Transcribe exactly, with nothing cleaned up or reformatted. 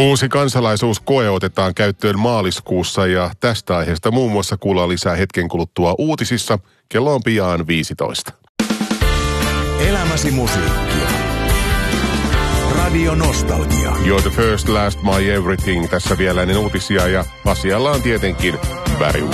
Uusi kansalaisuuskoe otetaan käyttöön maaliskuussa ja tästä aiheesta muun muassa kuullaan lisää hetken kuluttua uutisissa. Kello on pian viisitoista. Elämäsi musiikkia. Radio Nostalgia. You're the first, last, my everything. Tässä vielä ennen uutisia ja asialla on tietenkin Barry